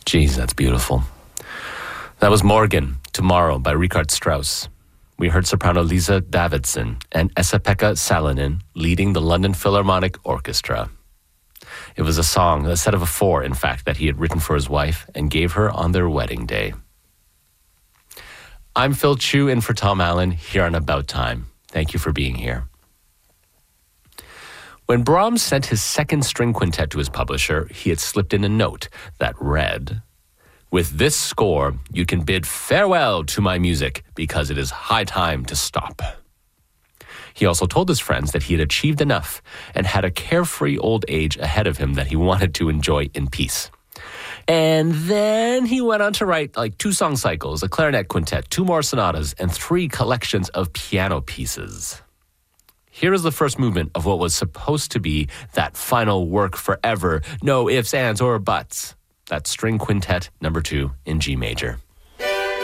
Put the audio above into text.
Geez, that's beautiful. That was Morgan, Tomorrow by Richard Strauss. We heard soprano Lisa Davidson and Esa-Pekka Salonen leading the London Philharmonic Orchestra. It was a song, a set of 4, in fact, that he had written for his wife and gave her on their wedding day. I'm Phil Chu in for Tom Allen here on About Time. Thank you for being here. When Brahms sent his second string quintet to his publisher, he had slipped in a note that read, "With this score, you can bid farewell to my music because it is high time to stop." He also told his friends that he had achieved enough and had a carefree old age ahead of him that he wanted to enjoy in peace. And then he went on to write 2 song cycles, a clarinet quintet, 2 more sonatas, and 3 collections of piano pieces. Here is the first movement of what was supposed to be that final work forever, no ifs, ands, or buts. That string quintet number 2 in G major.